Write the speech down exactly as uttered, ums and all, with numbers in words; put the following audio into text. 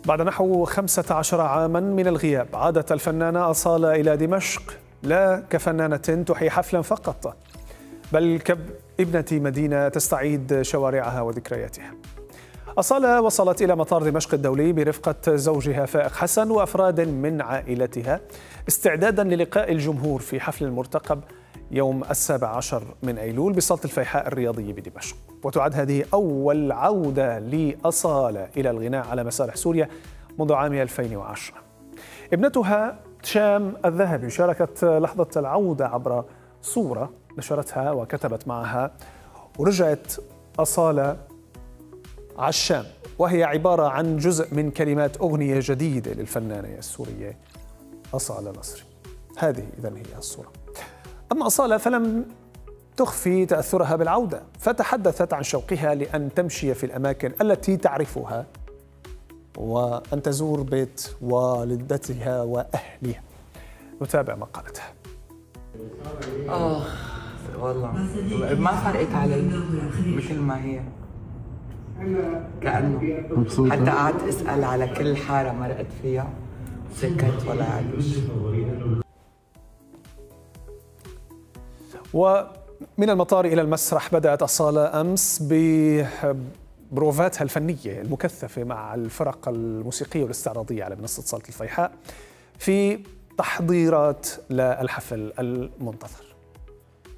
بعد نحو خمسة عشر عاما من الغياب عادت الفنانة أصالة إلى دمشق، لا كفنانة تحيي حفلا فقط، بل كابنة مدينة تستعيد شوارعها وذكرياتها. أصالة وصلت إلى مطار دمشق الدولي برفقة زوجها فائق حسن وأفراد من عائلتها استعدادا للقاء الجمهور في حفل المرتقب يوم السابع عشر من أيلول بصالة الفيحاء الرياضي بدمشق. وتعد هذه أول عودة لأصالة إلى الغناء على مسارح سوريا منذ عام ألفين وعشرة. ابنتها تشام الذهبي شاركت لحظة العودة عبر صورة نشرتها وكتبت معها: ورجعت أصالة عشام، وهي عبارة عن جزء من كلمات أغنية جديدة للفنانة السورية أصالة نصري. هذه إذن هي الصورة. أما أصالة فلم تخفي تأثرها بالعودة، فتحدثت عن شوقها لأن تمشي في الأماكن التي تعرفها وأن تزور بيت والدتها وأهلها. نتابع ما قالتها. آه والله ما فرقت علي، مثل ما هي، كأنه حتى قعدت أسأل على كل حارة مرقت فيها، سكت ولا عادش. ومن المطار إلى المسرح بدأت أصالة أمس ببروفاتها الفنية المكثفة مع الفرق الموسيقية والاستعراضية على منصة صالة الفيحاء في تحضيرات للحفل المنتظر.